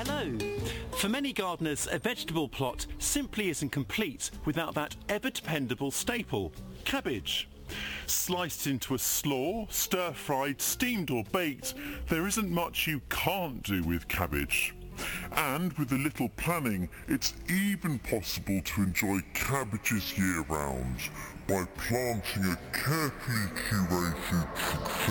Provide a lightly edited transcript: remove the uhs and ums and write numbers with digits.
Hello! For many gardeners, a vegetable plot simply isn't complete without that ever-dependable staple, cabbage. Sliced into a slaw, stir-fried, steamed or baked, there isn't much you can't do with cabbage. And with a little planning, it's even possible to enjoy cabbages year-round by planting a carefully curated